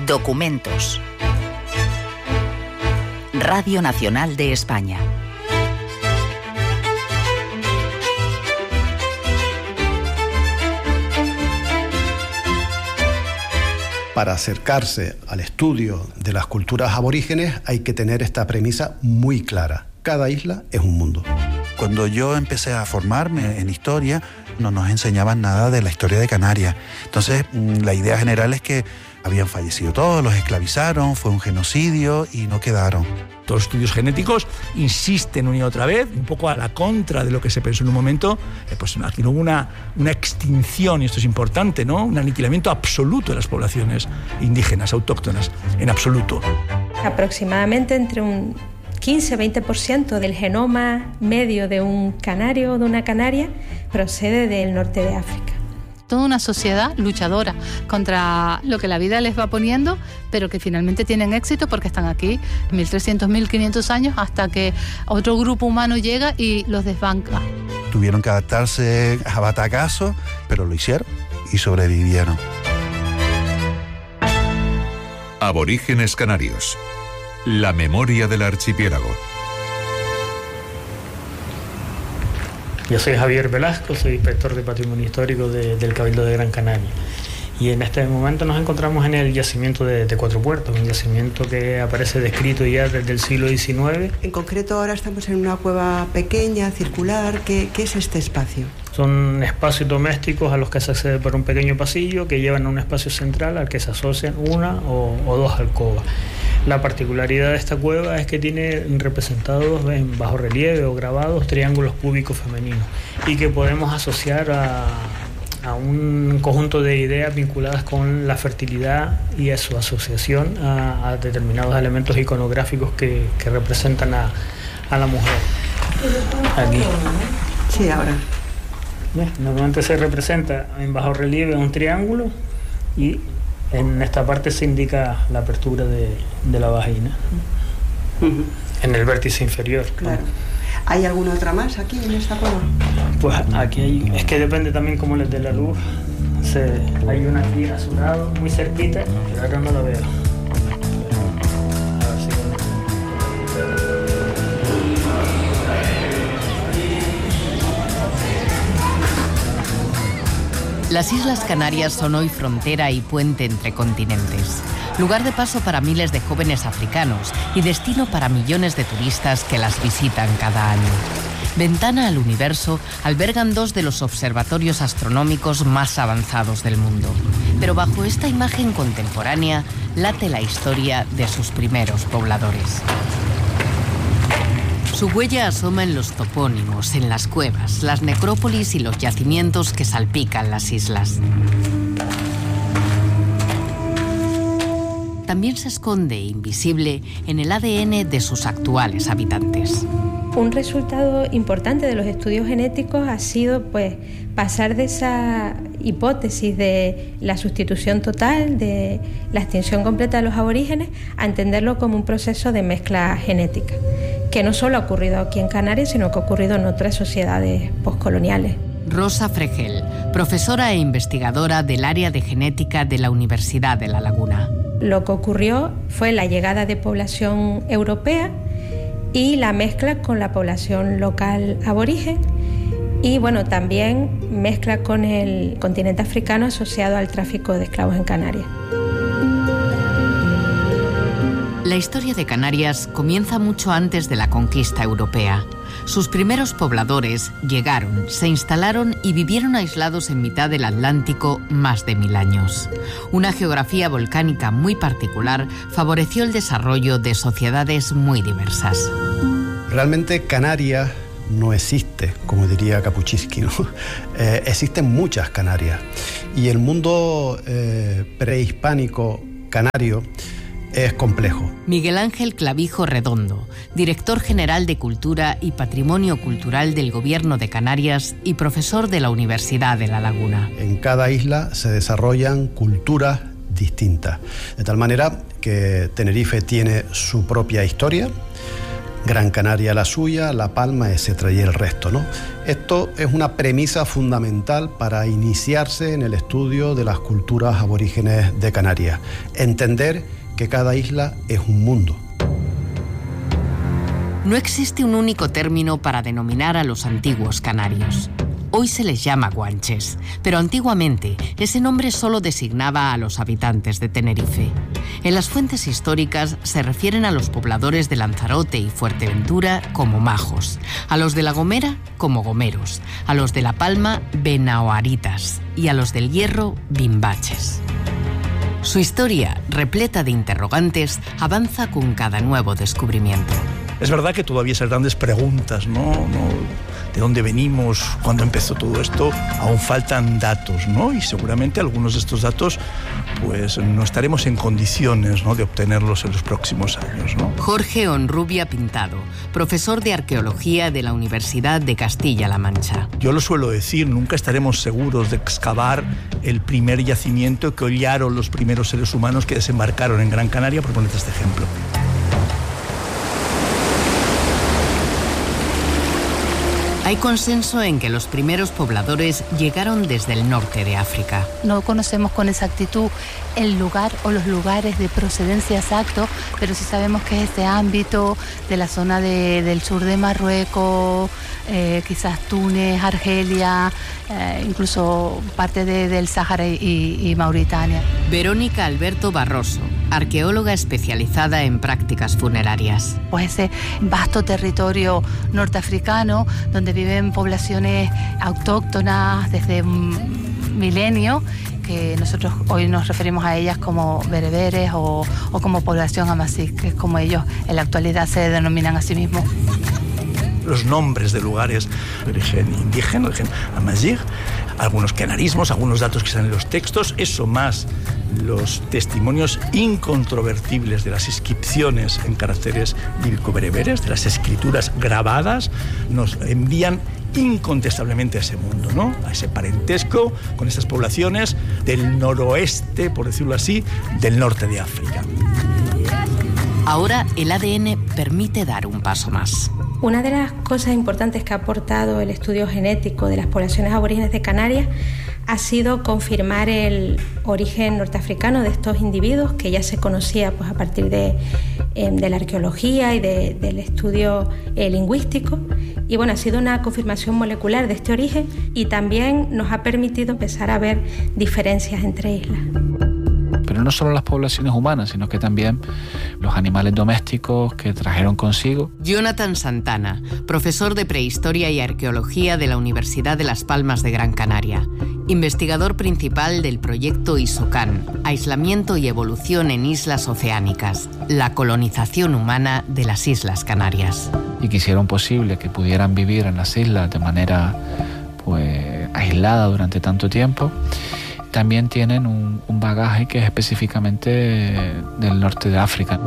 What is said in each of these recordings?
Documentos. Radio Nacional de España. Para acercarse al estudio de las culturas aborígenes hay que tener esta premisa muy clara. Cada isla es un mundo. Cuando yo empecé a formarme en historia, no nos enseñaban nada de la historia de Canarias. Entonces, la idea general es que habían fallecido todos, los esclavizaron, fue un genocidio y no quedaron. Los estudios genéticos insisten una y otra vez, un poco a la contra de lo que se pensó en un momento, pues aquí no hubo una extinción, y esto es importante, ¿no? Un aniquilamiento absoluto de las poblaciones indígenas, autóctonas, en absoluto. Aproximadamente entre un 15-20% del genoma medio de un canario o de una canaria procede del norte de África. Toda una sociedad luchadora contra lo que la vida les va poniendo, pero que finalmente tienen éxito porque están aquí 1.300, 1.500 años hasta que otro grupo humano llega y los desbanca. Tuvieron que adaptarse a batacazos, pero lo hicieron y sobrevivieron. Aborígenes canarios. La memoria del archipiélago. Yo soy Javier Velasco, soy inspector de Patrimonio Histórico del Cabildo de Gran Canaria. Y en este momento nos encontramos en el yacimiento de Cuatro Puertos, un yacimiento que aparece descrito ya desde el siglo XIX. En concreto ahora estamos en una cueva pequeña, circular. ¿Qué es este espacio? Son espacios domésticos a los que se accede por un pequeño pasillo que llevan a un espacio central al que se asocian una o dos alcobas. La particularidad de esta cueva es que tiene representados en bajo relieve o grabados triángulos cúbicos femeninos y que podemos asociar a un conjunto de ideas vinculadas con la fertilidad y a su asociación a determinados elementos iconográficos que representan a la mujer. Aquí. Sí, ahora. Normalmente se representa en bajo relieve un triángulo y en esta parte se indica la apertura de la vagina, en el vértice inferior. Claro. ¿Hay alguna otra más aquí en esta cueva? Pues aquí hay, es que depende también cómo les dé la luz. Hay una aquí a su lado, muy cerquita, pero ahora no la veo. A ver si... Las Islas Canarias son hoy frontera y puente entre continentes, lugar de paso para miles de jóvenes africanos y destino para millones de turistas que las visitan cada año. Ventana al universo, albergan dos de los observatorios astronómicos más avanzados del mundo. Pero bajo esta imagen contemporánea late la historia de sus primeros pobladores. Su huella asoma en los topónimos, en las cuevas, las necrópolis y los yacimientos que salpican las islas. También se esconde, invisible, en el ADN de sus actuales habitantes. Un resultado importante de los estudios genéticos ha sido pasar de esa hipótesis de la sustitución total, de la extinción completa de los aborígenes, a entenderlo como un proceso de mezcla genética, que no solo ha ocurrido aquí en Canarias, sino que ha ocurrido en otras sociedades postcoloniales. Rosa Fregel, profesora e investigadora del área de genética de la Universidad de La Laguna. Lo que ocurrió fue la llegada de población europea y la mezcla con la población local aborigen y también mezcla con el continente africano asociado al tráfico de esclavos en Canarias. La historia de Canarias comienza mucho antes de la conquista europea. Sus primeros pobladores llegaron, se instalaron y vivieron aislados en mitad del Atlántico más de 1000 años. Una geografía volcánica muy particular favoreció el desarrollo de sociedades muy diversas. Realmente Canarias no existe, como diría Kapuscinski, ¿no? Existen muchas Canarias. Y el mundo prehispánico canario es complejo. Miguel Ángel Clavijo Redondo, director general de Cultura y Patrimonio Cultural del Gobierno de Canarias y profesor de la Universidad de La Laguna. En cada isla se desarrollan culturas distintas, de tal manera que Tenerife tiene su propia historia, Gran Canaria la suya, La Palma, etcétera, y el resto, ¿no? Esto es una premisa fundamental para iniciarse en el estudio de las culturas aborígenes de Canarias. Entender que cada isla es un mundo. No existe un único término para denominar a los antiguos canarios. Hoy se les llama guanches, pero antiguamente ese nombre solo designaba a los habitantes de Tenerife. En las fuentes históricas se refieren a los pobladores de Lanzarote y Fuerteventura como majos, a los de La Gomera como gomeros, a los de La Palma benaoaritas y a los del Hierro bimbaches. Su historia, repleta de interrogantes, avanza con cada nuevo descubrimiento. Es verdad que todavía esas grandes preguntas, ¿no? ¿De dónde venimos? ¿Cuándo empezó todo esto? Aún faltan datos, ¿no? Y seguramente algunos de estos datos, pues no estaremos en condiciones, ¿no?, de obtenerlos en los próximos años, ¿no? Jorge Honrubia Pintado, profesor de Arqueología de la Universidad de Castilla-La Mancha. Yo lo suelo decir, nunca estaremos seguros de excavar el primer yacimiento que hollaron los primeros seres humanos que desembarcaron en Gran Canaria, por ponerte este ejemplo. Hay consenso en que los primeros pobladores llegaron desde el norte de África. No conocemos con exactitud el lugar o los lugares de procedencia exacto, pero sí sabemos que es este ámbito de la zona del sur de Marruecos, quizás Túnez, Argelia, incluso parte del Sáhara y Mauritania. Verónica Alberto Barroso, arqueóloga especializada en prácticas funerarias. Pues ese vasto territorio norteafricano donde viven poblaciones autóctonas desde milenios, que nosotros hoy nos referimos a ellas como bereberes o como población amazigh, que es como ellos en la actualidad se denominan a sí mismos. Los nombres de lugares de origen indígena, de origen amazigh, algunos canarismos, algunos datos que están en los textos, eso más los testimonios incontrovertibles de las inscripciones en caracteres bíblico-bereberes, de las escrituras grabadas, nos envían incontestablemente a ese mundo, ¿no? A ese parentesco con esas poblaciones del noroeste, por decirlo así, del norte de África. Ahora el ADN permite dar un paso más. Una de las cosas importantes que ha aportado el estudio genético de las poblaciones aborígenes de Canarias ha sido confirmar el origen norteafricano de estos individuos, que ya se conocía pues, a partir de la arqueología y del estudio lingüístico. Y bueno, ha sido una confirmación molecular de este origen y también nos ha permitido empezar a ver diferencias entre islas. Pero no solo las poblaciones humanas, sino que también los animales domésticos que trajeron consigo. Jonathan Santana, profesor de Prehistoria y Arqueología de la Universidad de Las Palmas de Gran Canaria, investigador principal del proyecto ISOCAN, Aislamiento y Evolución en Islas Oceánicas, la colonización humana de las Islas Canarias. Y que hicieron posible que pudieran vivir en las islas de manera pues, aislada durante tanto tiempo. También tienen un bagaje que es específicamente del norte de África.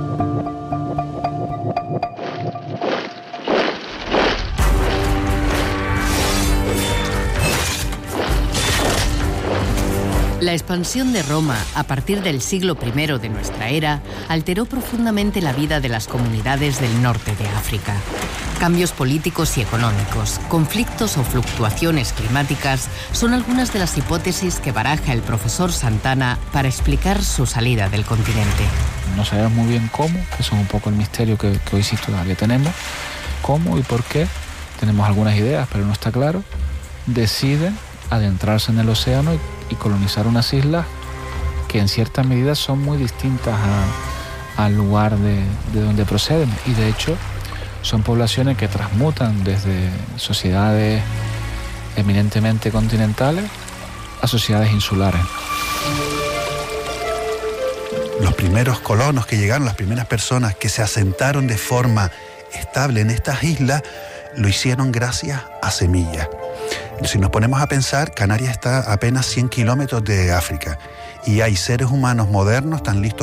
La expansión de Roma a partir del siglo I de nuestra era alteró profundamente la vida de las comunidades del norte de África. Cambios políticos y económicos, conflictos o fluctuaciones climáticas son algunas de las hipótesis que baraja el profesor Santana para explicar su salida del continente. No sabemos muy bien cómo, que es un poco el misterio que hoy sí todavía tenemos. Cómo y por qué, tenemos algunas ideas, pero no está claro. Deciden adentrarse en el océano y colonizar unas islas que en cierta medida son muy distintas al lugar de donde proceden. Y de hecho son poblaciones que transmutan desde sociedades eminentemente continentales a sociedades insulares. Los primeros colonos que llegaron, las primeras personas que se asentaron de forma estable en estas islas, lo hicieron gracias a semillas. Si nos ponemos a pensar, Canarias está a apenas 100 kilómetros de África y hay seres humanos modernos tan listos